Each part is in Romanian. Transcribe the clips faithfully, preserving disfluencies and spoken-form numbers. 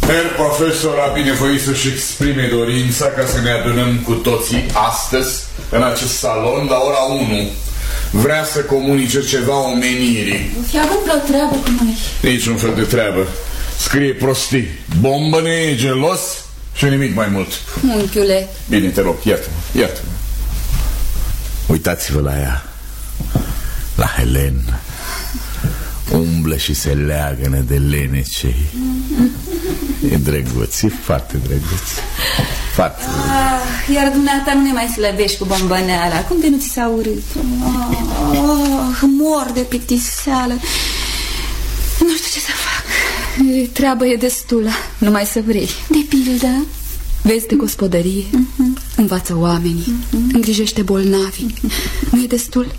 Herr profesor a binevoit să-și exprime dorința ca să ne adunăm cu toții astăzi în acest salon la ora unu. Vrea să comunice ceva omenirii. Fi avut vreo treabă cu noi? Niciun fel de treabă. Scrie prostii. Bombă ne e gelos și nimic mai mult. Unchiule. Bine, te rog, iartă-mă, iartă-mă. Uitați-vă la ea, la Helen. Umblă și se leagănă de lenecei. E drăguț, e foarte drăguț. Foarte ah, Iar dumneata nu ne mai slăbești cu bombăneala. Cum de nu ți s-a urât? ah, ah, Mor de plictiseală. Nu știu ce să fac. Treaba e destulă, numai să vrei. De pildă? Vezi de gospodărie, uh-huh. Învață oamenii, uh-huh. Îngrijește bolnavii. uh-huh. Nu e destul?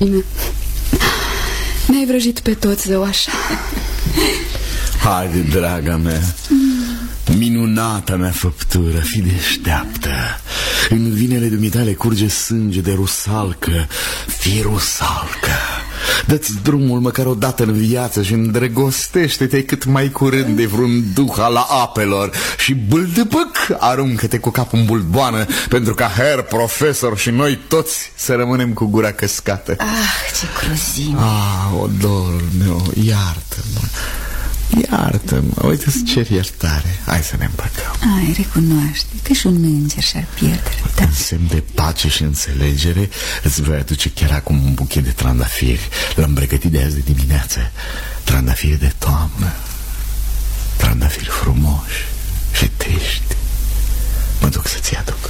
Ne-ai vrăjit pe toți, zău, așa. Haide, draga mea, mm. minunata mea făptură, fi deșteaptă. În vinele dumitale curge sânge de rusalcă. Fii rusalcă. Dă-ți drumul măcar o dată în viață și îndrăgostește-te cât mai curând de vreun duh al apelor. Și bâldăpăc, aruncă-te cu capul în bulboană, pentru ca Herr profesor și noi toți să rămânem cu gura căscată. Ah, ce cruzime. Ah, odorul meu, iartă-mă. Iartă-mă, uite, îți cer iertare. Hai să ne împăcăm. Ai, recunoaște că și un înger și-ar pierde. În semn de pace și înțelegere îți voi aduce chiar acum un buchet de trandafiri. L-am pregătit de azi de dimineață. Trandafiri de toamnă, trandafiri frumoși și triști. Mă duc să-ți aduc.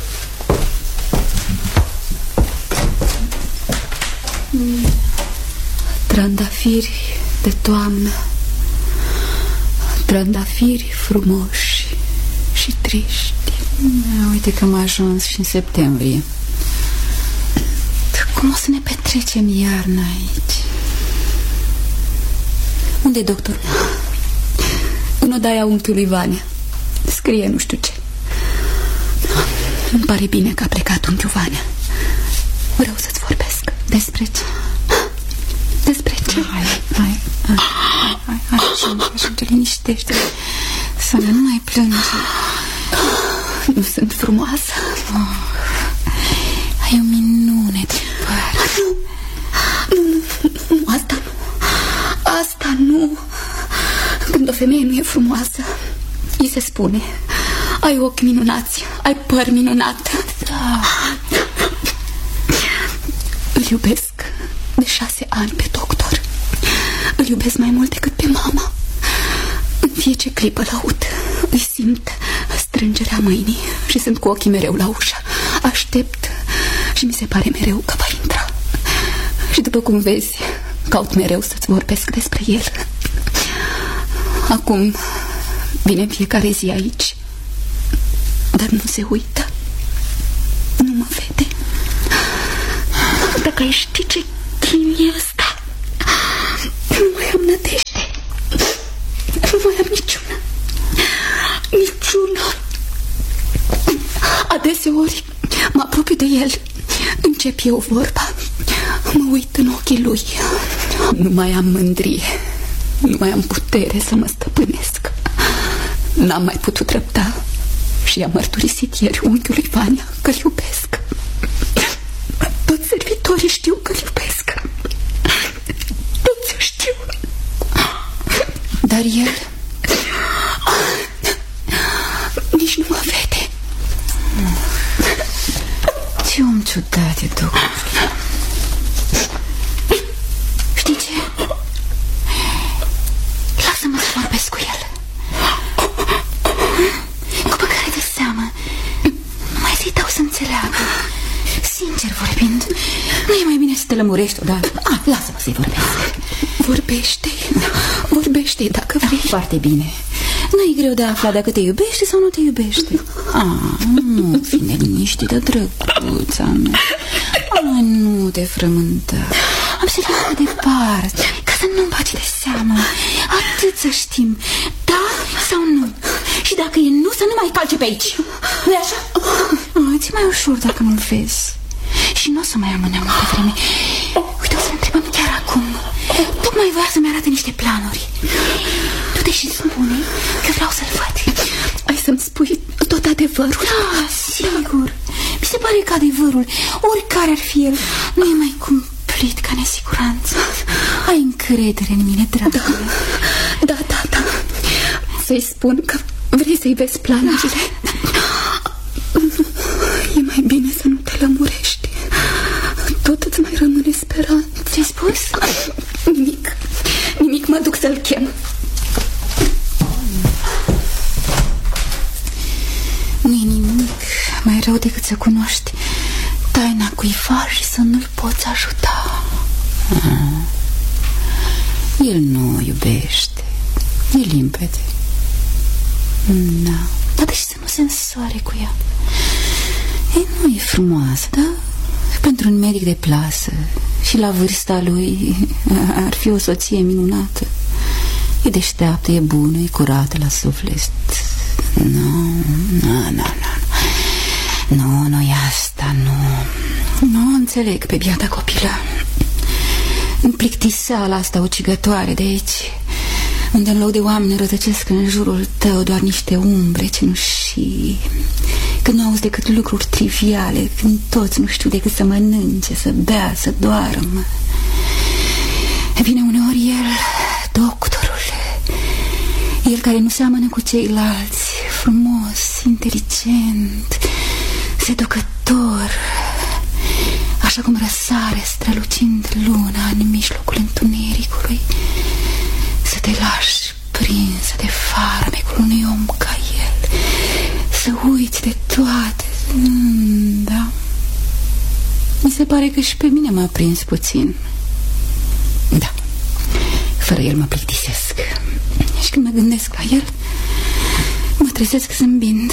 Trandafiri de toamnă, trandafiri frumoși și triști. Uite că am ajuns și în septembrie. Cum o să ne petrecem iarna aici? Unde e doctorul? În odaia unchiului Vania. Scrie nu știu ce. Îmi pare bine că a plecat unchiul Vania. Vreau să-ți vorbesc. Despre ce? Despre ce? Hai, hai, hai, hai, hai, ajunge, ajunge, liniștește. Să nu mai plânge. Nu sunt frumoasă? Ai o minune de păr. Nu, nu, nu, nu, asta nu. Asta nu. Când o femeie nu e frumoasă, îi se spune: ai ochi minunați, ai păr minunat. Da. Îl iubesc de șase ani pe doctor. Îl iubesc mai mult decât pe mama. În fiecare clipă l-aud, îi simt strângerea mâinii și sunt cu ochii mereu la ușă. Aștept și mi se pare mereu că va intra. Și după cum vezi, caut mereu să-ți vorbesc despre el. Acum vine în fiecare zi aici, dar nu se uită. Nu mă vede. Dacă ai ști ce chin e ăsta. Nu mai am nădejde. Nu mai am niciuna. Niciuna. Adeseori mă apropiu de el. Încep eu vorba. Mă uit în ochii lui. Nu mai am mândrie. Nu mai am putere să mă stăpânesc. N-am mai putut răbda și i-am mărturisit ieri unchiului Vania că-l iubesc. Toți servitorii știu că-l iubesc. Toți știu. Dar el nici nu mă vede. Ce om ciudat e, doctor. Știi ce? Lasă-mă să vorbesc cu el. Cu băgare de seamă. Numai să-i dau să înțeleagă. Sincer vorbind, nu e mai bine să te lămurești odată? Ah, lasă-mă să-i vorbesc. Vorbește, vorbește dacă vrei. Foarte bine. Nu-i greu de aflat dacă te iubește sau nu te iubește. Ah, nu fi neliniștită, drăguța mea. Ah, nu te frământa. Am să le iau departe, ca să nu-mi bagi de seamă. Atât să știm, da sau nu. Și dacă e nu, să nu mai calce pe aici. Nu-i așa? Ah, ți-e mai ușor dacă nu-l vezi. Și nu o să mai amânăm multă vreme. Uite, o să întrebăm chiar acum. Tocmai voia să-mi arate niște planuri. Du-te și spune că vreau să-l văd. să-mi spui tot adevărul? Da, sigur. Mi se pare că adevărul, oricare ar fi el, nu e mai cumplit ca nesiguranță. Ai încredere în mine, dragule. Da, da, da, da. Să-i spun că vrei să-i vezi planurile. E mai bine să nu te lămurești. Tot îți mai rămâne speranță. Ce-ai spus? Nimic. Nimic, mă duc să-l chem. Nu e nimic mai rău decât să cunoști taina cuiva și să nu-l poți ajuta. Ah. El nu o iubește. E limpede. Da. Dar de ce să nu se însoare cu ea? E, nu e frumoasă, da? Pentru un medic de plasă și la vârsta lui ar fi o soție minunată. E deșteaptă, e bună, e curată la suflet. Nu, nu, nu, nu. Nu, nu e asta, nu. Nu înțeleg pe biata copilă. Plictiseala asta ucigătoare de aici, unde în loc de oameni rătăcesc în jurul tău doar niște umbre cenușii, când nu auzi decât lucruri triviale, când toți nu știu decât să mănânce, să bea, să doarmă. Vine uneori el, doctorul, el care nu seamănă cu ceilalți, frumos, inteligent, seducător, așa cum răsare strălucind luna în mijlocul întunericului, să te lași prinsă de farmecul unui om ca el, să uiți de toate. Mm, da. Mi se pare că și pe mine m-a prins puțin. Da. Fără el mă plictisesc. Și când mă gândesc la el, mă trezesc zâmbind.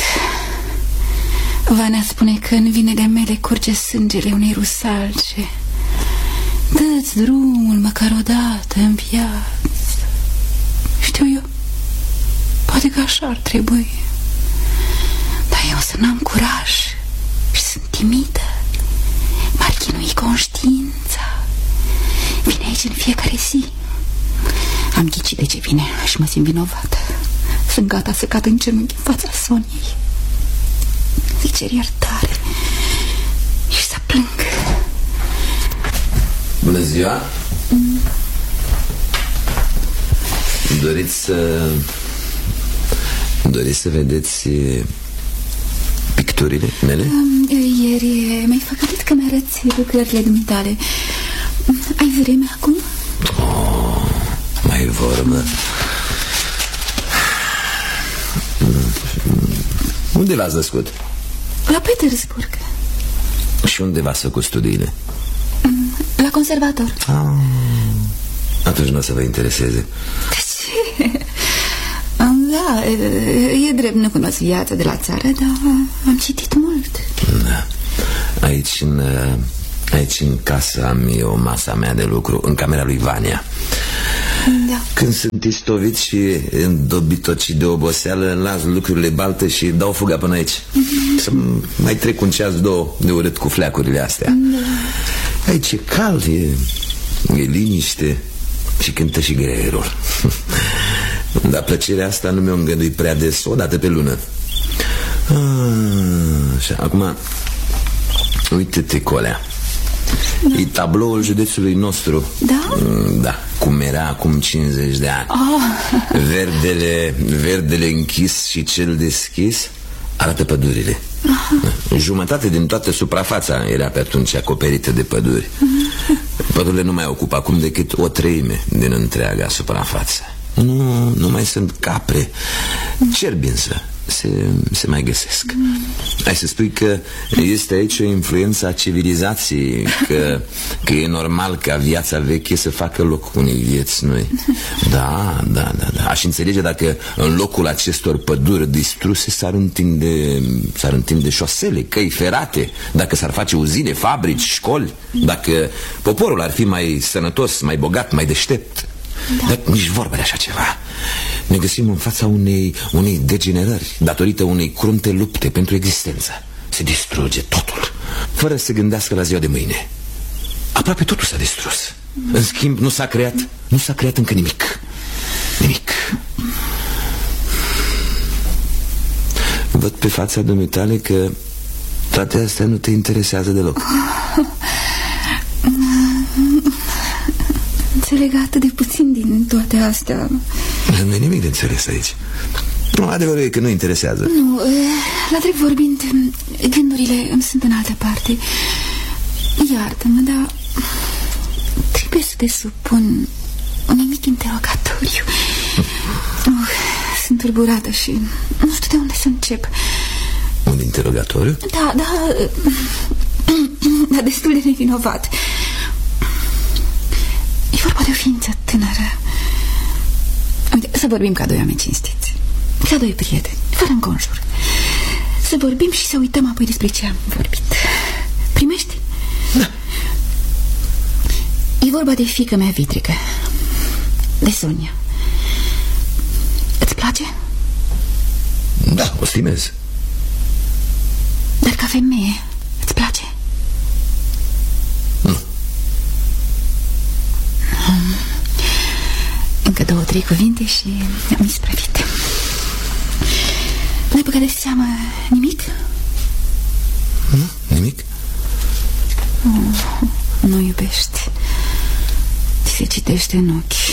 Vana spune că în vinele mele curge sângele unei rusalce. Dă-ți drumul măcar odată în viață. Știu eu, poate că așa ar trebui. Dar eu să n-am curaj și sunt timidă. M-ar chinui conștiința. Vine aici în fiecare zi. Am ghicit de ce vine și mă simt vinovată. Sunt gata să cad în genunchi în fața Soniei, îi cer iertare și să plâng. Bună ziua! mm. Doriți să... Doriți să vedeți picturile mele? Ieri mi-ai făcut că mi-arăți lucrările dumitale. Ai vreme acum? Oh, mai vorbă. Unde l-ați născut? La Petersburg. Și unde v-ați făcut studiile? La conservator. ah, Atunci nu o să vă intereseze. De ce? Da, e drept, nu cunosc viața de la țară, dar am citit mult. Da. Aici în, aici în casă am eu masa mea de lucru, în camera lui Vania. Da. Când sunt istovit și îndobitocit de oboseală, las lucrurile balte și dau fuga până aici. Mm-hmm. Să mai trec un ceas, două de urât cu fleacurile astea. Da. Aici e cald, e, e liniște și cântă și greierul. Dar plăcerea asta nu mi-o îngădui prea des, o dată pe lună. Așa, acum, uite-te, Colea. Da. E tabloul județului nostru. Da? Da, cum era acum cincizeci de ani. oh. Verdele, verdele închis și cel deschis arată pădurile. oh. Jumătate din toată suprafața era pe atunci acoperită de păduri. Pădurile nu mai ocupă acum decât o treime din întreaga suprafață. Nu, nu mai sunt capre. Cerbi însă se, se mai găsesc. Ai să spui că este aici o influență a civilizației, că, că e normal ca viața veche să facă loc unei vieți noi. Da, da, da, da. Aș înțelege dacă în locul acestor păduri distruse s-ar întinde, s-ar întinde șosele, căi ferate, dacă s-ar face uzine, fabrici, școli, dacă poporul ar fi mai sănătos, mai bogat, mai deștept. Da. Dar nici vorba de așa ceva. Ne găsim în fața unei, unei degenerări datorită unei crunte lupte pentru existență. Se distruge totul, fără să se gândească la ziua de mâine. Aproape totul s-a distrus. În schimb, nu s-a creat, nu s-a creat încă nimic. Nimic. Văd pe fața dumitale că toate astea nu te interesează deloc. Înțeleg atât de puțin din toate astea. Nu e nimic de înțeles aici. Nu, adevărul e că nu interesează. Nu, la drept vorbind, gândurile îmi sunt în altă parte. Iartă-mă, dar trebuie să te supun unui mic interogatoriu. uh, Sunt tulburată și nu știu de unde să încep. Un interogatoriu? Da, da, dar destul de nevinovat. E vorba de o ființă tânără. Uite, să vorbim ca doi oameni cinstiți, ca doi prieteni, fără înconjur. Să vorbim și să uităm apoi despre ce am vorbit. Primești? Da. E vorba de fiica mea vitrică, de Sonia. Îți place? Da, o stimez. Dar ca femeie, îți place? Nu. um, Încă două, trei cuvinte și am isprăvit. N-ai băgat de seamă nimic? Nu, nimic. Oh, nu iubești. Ți se citește în ochi.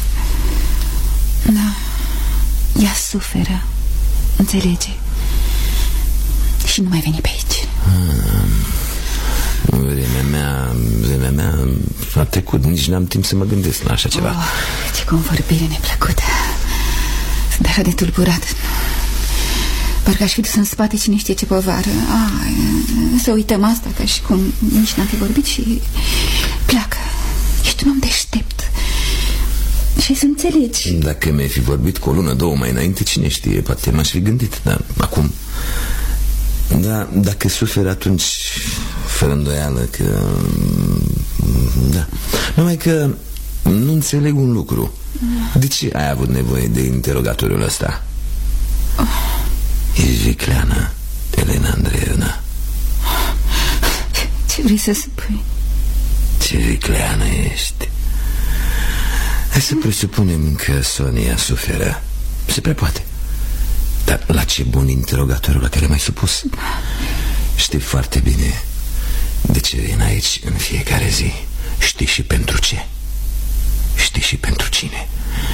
Da, ea suferă, înțelege. Și nu mai veni pe aici. hmm. Vremea mea, vremea mea a trecut. Nici n-am timp să mă gândesc la așa ceva. Oh, ce convorbire neplăcută. Sunt așa de tulburat. Parcă aș fi dus în spate cine știe ce povară. Ah, să uităm asta, ca și cum nici n-am fi vorbit și pleacă. Ești un om deștept și ai să înțelegi. Dacă mi-ai fi vorbit cu o lună, două mai înainte, cine știe, poate m-aș fi gândit. Dar acum... Da, dacă suferi atunci, fără îndoială că... Da. Numai că nu înțeleg un lucru. De ce ai avut nevoie de interogatoriul ăsta? Oh. Ești vicleană, Elena Andreevna. Ce vrei să spui? Ce vicleană ești. Hai să presupunem că Sonia suferă. Se prea poate. Dar la ce bun interogatoriu la care m-ai supus? Știi foarte bine de ce vin aici în fiecare zi. Știi și pentru ce. Știi și pentru cine.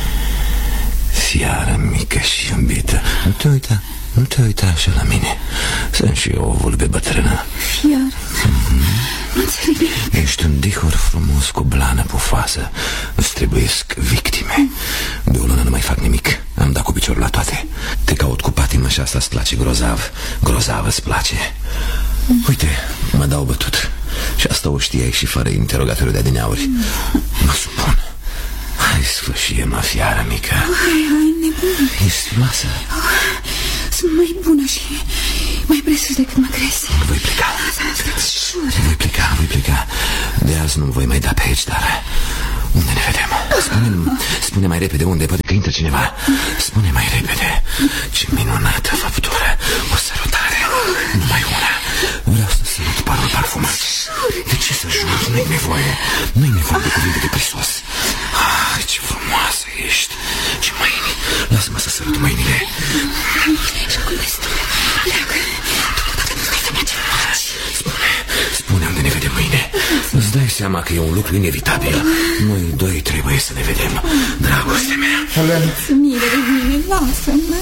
Fiară mică și iubită, nu te uita, nu te uita așa la mine. Sunt și eu o vulpe bătrână. Fiară, mm-hmm. Nu înțeleg. Ești un dihor frumos cu blană pufoasă. Îți trebuiesc victime. De o lună nu mai fac nimic. Am dat cu piciorul la toate. Te caut cu patimă și asta îți place grozav. Grozav îți place. Uite, mă dau bătut. Și asta o știai și fără interogatoriu de adineauri. Mă supun. Hai, sfârșie, mă, fiară mică. Hai, hai, nebun. Ești stilioasă. Oh, sunt mai bună și mai presus decât mă crezi. Voi pleca. Jur. Voi pleca, voi pleca. De azi nu voi mai da pe aici, dar unde ne vedem? Spune, spune mai repede unde, poate că intră cineva. Spune mai repede. Ce minunată făptură. O sărutare. Numai una. Vreau să sărut parul parfumat. De ce să jur? Nu-i nevoie. Nu-i nevoie de cuvinte de prisos. Ah, ce frumoasă ești. Ce mâini. Lasă-mă să sărut mâinile. Și acum destul. Pleacă. Tu nu mai să mai ce faci. Spune, spune unde ne vedem mâine. Îți dai seama că e un lucru inevitabil. Noi doi trebuie să ne vedem. Dragoste mea. Să mire de mine, lasă-mă.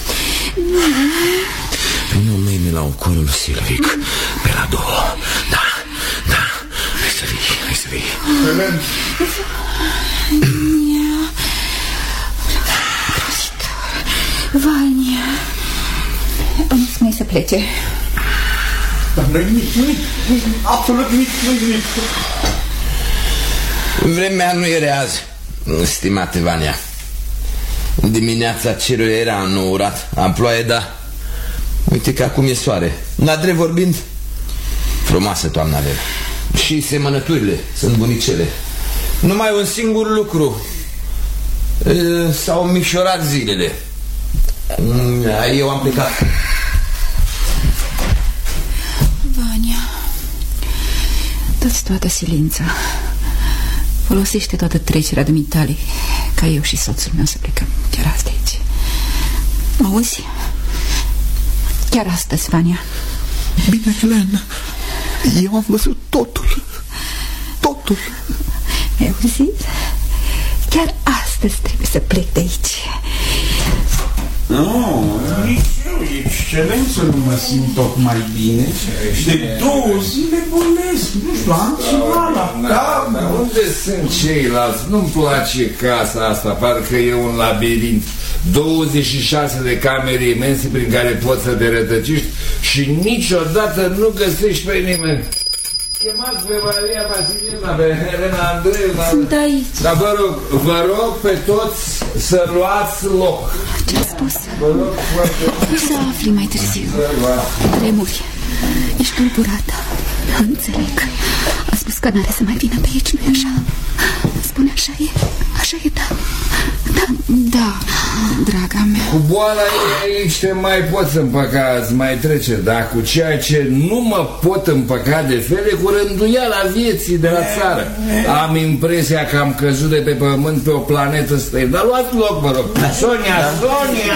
Vino mâine la ocolul Silvic. Pe la două. Da, da. Hai să vii, hai să vii. Helen. Vania. Nu spune să plece. Dar nu-i nimic, nimic. Absolut nimic, nu-i nimic. Vremea nu era azi, stimate Vania. Dimineața cerul era înnourat. Am ploaie, da. Uite că acum e soare. La drept vorbind, frumoasă toamna avem. Și semănăturile sunt bunicele. Numai un singur lucru. S-au mișorat zilele. Eu am plecat. Vania, dă-ți toată silința. Folosește toată trecerea dumitale ca eu și soțul meu să plecăm chiar azi de aici. Auzi? Chiar astăzi, Vania. Bine, Helena, eu am văzut totul. Totul. Mi-ai auzit? Chiar astăzi trebuie să plec de aici. Nu, nici eu, excelență, nu mă simt tocmai bine. De două zile bolnesc, nu știu, am ceva la cap. Dar unde sunt ceilalți? Nu-mi place casa asta, parcă e un labirint. douăzeci și șase de camere imense prin care poți să te rătăcești și niciodată nu găsești pe nimeni. Chemați pe Maria Vasilievna, pe Helena Andreevna. Sunt aici. Dar vă rog, vă rog pe toți să luați loc. Ce-a spus? Vă rog foarte O să afli mai târziu. Tremuri. Ești tulburată. Înțeleg. A spus că n-are să mai vină pe aici, nu-i așa? Spune, așa e? Așa e, da. Da, da, draga mea. Cu boala ei aici te mai poți împăca, îți mai trece, dar cu ceea ce nu mă pot împăca de fele, cu rânduiala vieții de la țară. Am impresia că am căzut de pe pământ pe o planetă străină. Dar luați loc, vă rog. Sonia, Sonia!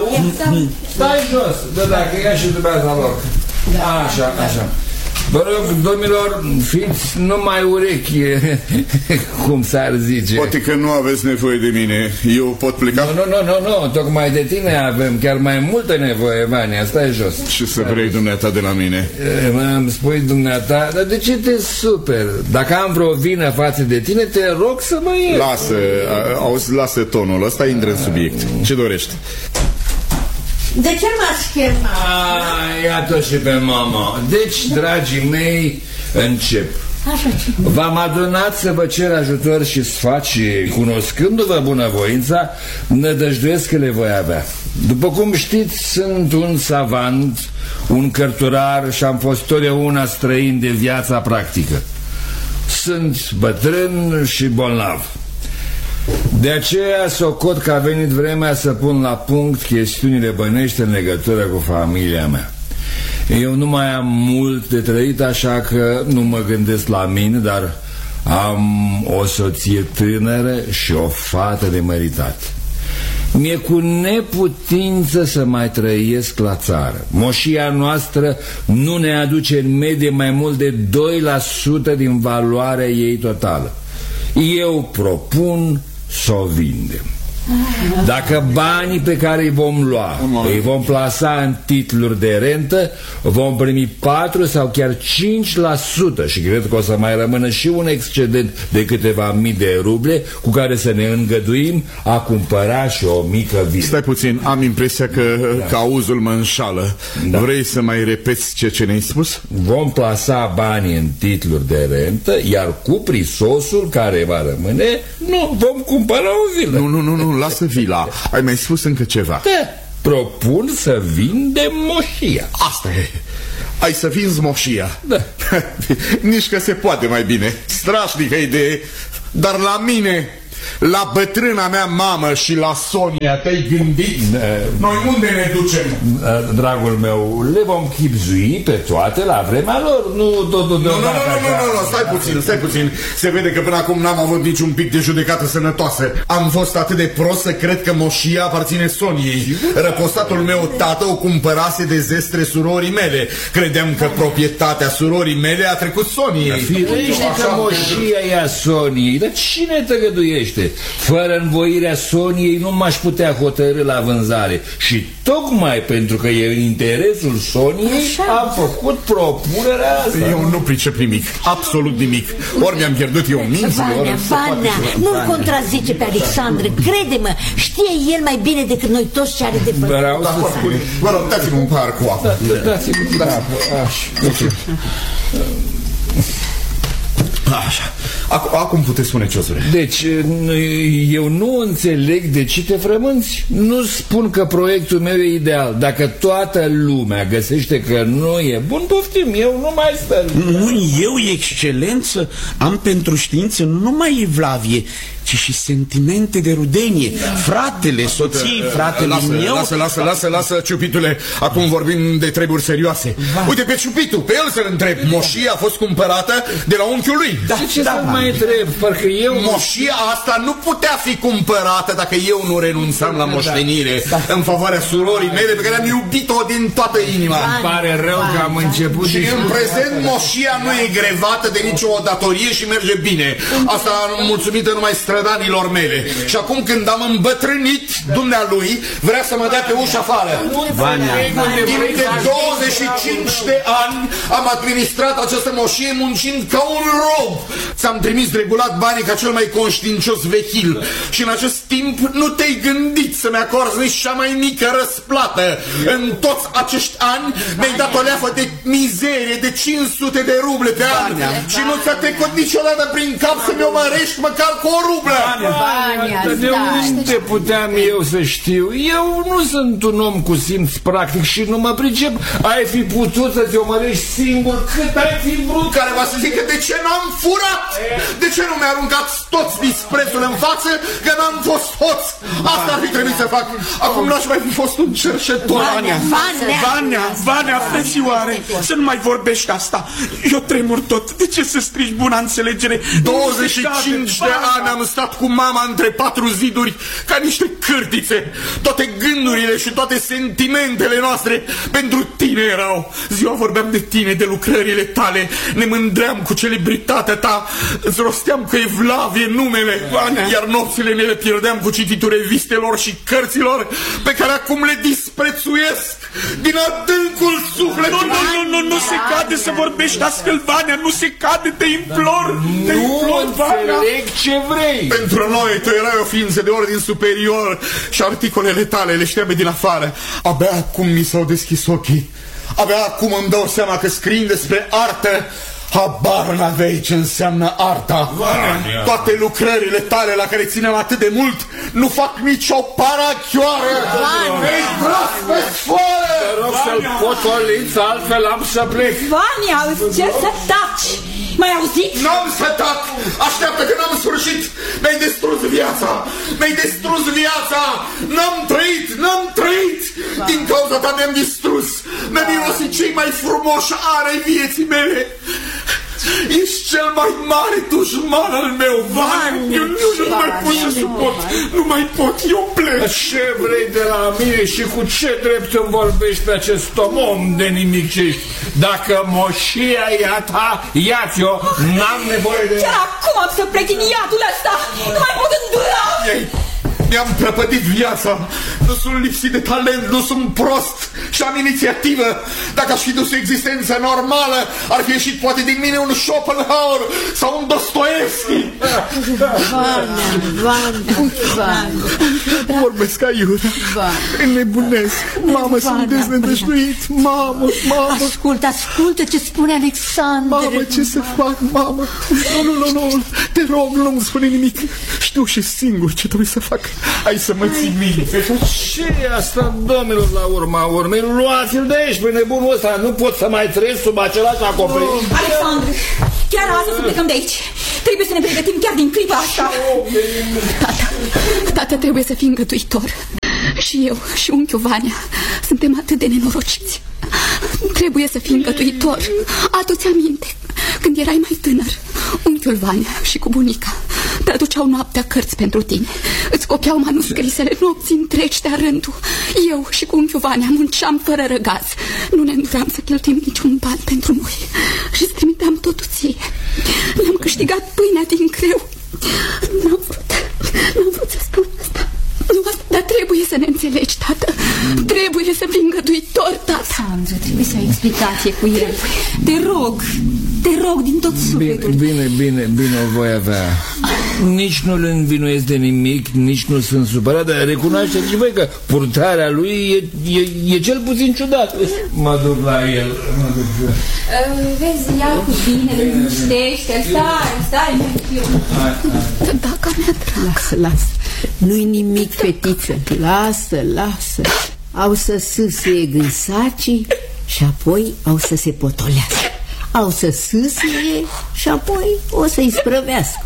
Stai jos, da, dacă ia și dumneavoastră loc. Așa, așa. Vă rog, domnilor, fiți numai urechi, cum s-ar zice. Poate că nu aveți nevoie de mine. Eu pot pleca? Nu, nu, nu, nu, nu. Tocmai de tine avem chiar mai multă nevoie, Vania. Stai jos. Ce să vrei dumneata de la mine? Îmi spui dumneata, dar de ce te super? Dacă am vreo vină față de tine, te rog să mă iei. Lasă, auzi, lasă tonul ăsta, intră în subiect. Ce dorești? De ce m-ați chemat? Ah, iată și pe mama. Deci, dragii mei, încep. Așa ce? V-am adunat să vă cer ajutor și sfat și, cunoscându-vă bunăvoința, nădăjduiesc că le voi avea. După cum știți, sunt un savant, un cărturar și am fost totdeauna străin de viața practică. Sunt bătrân și bolnav. De aceea socot că a venit vremea să pun la punct chestiunile bănești în legătură cu familia mea. Eu nu mai am mult de trăit, așa că nu mă gândesc la mine, dar am o soție tânără și o fată de măritat. Mi-e cu neputință să mai trăiesc la țară. Moșia noastră nu ne aduce în medie mai mult de doi la sută din valoarea ei totală. Eu propun să o vindem. Dacă banii pe care îi vom lua îi vom plasa în titluri de rentă, vom primi patru sau chiar cinci la sută și cred că o să mai rămână și un excedent de câteva mii de ruble cu care să ne îngăduim a cumpăra și o mică vilă. Stai puțin, am impresia că da. cauzul mă înșală. Da. Vrei să mai repeți ce ce ne-ai spus? Vom plasa banii în titluri de rentă, iar cu prisosul care va rămâne, nu, vom cumpăra o vilă. Nu, nu, nu, nu. Lasă vila. Ai mai spus încă ceva. Da, propun să vindem moșia. Asta e. Ai să vinzi moșia. Da. Nici că se poate mai bine. Strașnică idee. Dar la mine, la bătrâna mea mamă și la Sonia, te-ai gândit? Da. Noi unde ne ducem? Da, dragul meu, le vom chipzui pe toate la vremea lor. Nu tot tot Nu, nu, nu, nu, nu, nu, stai puțin, stai puțin. Se vede că până acum n-am avut niciun pic de judecată sănătoasă. Am fost atât de prost să cred că moșia aparține Soniei. Răposatul meu tată o cumpărase de zestre surorii mele. Credeam că proprietatea surorii mele a trecut Soniei. Firește că moșia e a Soniei. Dar cine tăgăduiește? Fără învoirea Soniei nu m-aș putea hotărî la vânzare. Și tocmai pentru că e în interesul Soniei am făcut propunerea asta. Eu nu pricep nimic, absolut nimic. Ori mi-am pierdut eu mințile, ori... Vania, nu-l contrazice pe Alexandru. Crede-mă, știe el mai bine decât noi toți ce are de făcut. Vreau să spun. Vă rog, dați-mi un pahar cu apă. Dați-mi cu apă. Așa. Acum puteți spune ce o să vrei. Deci, eu nu înțeleg de ce te frămânți. Nu spun că proiectul meu e ideal. Dacă toată lumea găsește că nu e bun, poftim, eu nu mai sper. Nu, eu, excelență, am pentru știință nu numai evlavie, ci și sentimente de rudenie. Fratele, soției, fratele lasă, meu... Lasă, lasă, lasă, lasă, Ciupitule. Acum vorbim de treburi serioase. Va. Uite pe Ciupitul, pe el să-l întreb. Moșia a fost cumpărată de la unchiul lui. Da, ce da, să mai întreb, parcă eu... Moșia asta nu putea fi cumpărată dacă eu nu renunțam la moștenire în favoarea surorii mele pe care am iubit-o din toată inima. Îmi pare rău că am început... Și în prezent moșia nu e grevată de nicio datorie și merge bine. Asta mulțumită numai strădanilor mele. Și acum când am îmbătrânit, dumnealui vrea să mă dea pe ușa afară. Timp de douăzeci și cinci de ani am administrat această moșie muncind ca un rob. Ți-am trimis regulat banii ca cel mai conștiincios vechil. Și în acest timp nu te-ai gândit să-mi acorzi nici cea mai mică răsplată. În toți acești ani mi-ai dat o leafă de mizerie de cinci sute de ruble pe an. Și nu ți-a trecut niciodată prin cap să mi-o mărești măcar cu o rublă. De unde puteam eu să știu? Eu nu sunt un om cu simț practic și nu mă pricep. Ai fi putut să te-o mărești singur cât ai fi vrut. Care va să zică de ce n-am furat? De ce nu mi-a aruncat toți disprețul în față că n-am fost hoț? Asta ar fi trebuit să fac. Acum n-aș mai fi fost un cerșetor. Vania, Vania, Vania, frățioare, să nu mai vorbești asta. Eu tremur tot. De ce să strigi buna înțelegere? douăzeci și cinci de ani am stat cu mama între patru ziduri ca niște cârtițe. Toate gândurile și toate sentimentele noastre pentru tine erau. Ziua vorbeam de tine, de lucrările tale, ne mândream cu celebritatea ta, îți rosteam că Evlavie numele, iar nopțile ne le pierdeam cu cititul revistelor și cărților pe care acum le disprețuiesc din adâncul sufletului. Nu, nu, nu, nu, nu se cade să vorbești astfel, Vania, nu se cade, te implor, te implor, înțeleg ce vrei. Pentru noi tu erai o ființă de ordin superior și articolele tale le știam din afară. Abia acum mi s-au deschis ochii. Abia acum îmi dau seama că scriind despre artă, habar n-aveai ce înseamnă arta. Vania. Toate lucrările tale la care ținem atât de mult nu fac nicio parachioară. Ei, proaspăt foară! Te rog să-l potoliți, altfel am să plec. Vania, îți cer să taci. M-ai auzit? N-am să tac! Așteaptă că n-am sfârșit! Mi-ai distrus viața! Mi-ai distrus viața! N-am trăit! N-am trăit! Din cauza ta mi-am distrus! Mi-am irosit cei mai frumoși ani ai vieții mele! Ești cel mai mare dușman al meu, Vania! Eu nu, nu mai pot să suport! Nu mai pot, eu plec! Ce vrei de la mine și cu ce drept îmi vorbești pe acest om de nimiciști? Dacă moșia e a ta, ia-ți-o, n-am nevoie de... Chiar acum am să plec din iadul ăsta! Nu mai pot îndura! Mi-am prăpădit viața. Nu sunt lipsit de talent, nu sunt prost și am inițiativă. Dacă aș fi dus o existență normală, ar fi ieșit poate din mine un Schopenhauer sau un Dostoevski. Vania, Vania, Vania. Vorbesc aiurea. Înnebunesc. Mamă, sunt deznădăjduit. Mamă, mamă. Ascultă, ascultă ce spune Alexandru. Mamă, ce să fac, mamă? Nu, nu, nu, nu. Te rog, nu-mi spune nimic. Știu și singur ce trebuie să fac. Hai să mă ții minte. Ce e asta, domnilor, la urma urmei? Luați-l de aici, pe nebunul ăsta. Nu pot să mai trăiesc sub același acoperiș. Alexandru, chiar astăzi să plecăm de aici. Trebuie să ne pregătim chiar din clipa asta. Tata, tata trebuie să fii îngăduitor. Și eu și unchiul Vania suntem atât de nenorociți. Trebuie să fii îngăduitor. Adu-ți aminte, când erai mai tânăr, unchiul Vania și cu bunica traduceau noaptea cărți pentru tine. Îți copiau manuscrisele nopți întregi de-a rândul. Eu și cu unchiul Vania munceam fără răgaz. Nu ne înduream să cheltuim niciun ban pentru noi și îți trimiteam totul ție. Ne-am câștigat pâinea din greu. N-am vrut, n-am vrut să spun asta. Nu, dar trebuie să ne înțelegi, tată. Trebuie să fii îngăduitor, tată. Sandru, trebuie să ai explicație cu el. Te rog, te rog din tot sufletul. Bine, bine, bine, bine o voi avea. Nici nu-l învinuiesc de nimic, nici nu sunt supărat, dar recunoașteți și voi că purtarea lui e, e, e cel puțin ciudat. Mă duc la el. Mă duc la... Uh, vezi, ia cu bine, liniștește, stai, stai, Dacă mi-a drag. Lasă, lasă. Nu-i nimic, fetiță. Lasă, lasă. Au să sâsâie gânsacii și apoi au să se potolească. Au să sâsâie și apoi o să-i sprăvească.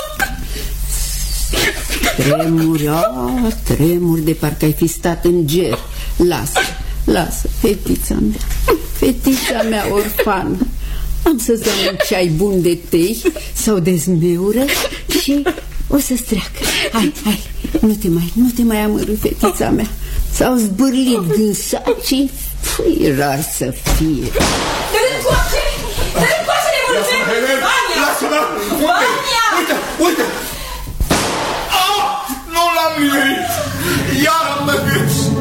Tremuri, a, tremuri de parcă ai fi stat în ger. Lasă, lasă, fetița mea. Fetița mea orfană. Am să-ți dau un ceai bun de tei sau de zmeură și o să-ți treacă. Hai, hai, nu te mai, nu te mai amărâi, fetița mea. S-au zbârlit din sacii, păi, rar să fie. Dă-l încoace! Dă-l încoace, nevorțel! Vania! Lasă-mă! Vania! Uite, uite! Ah, nu l-am nimerit! Iar am năgât!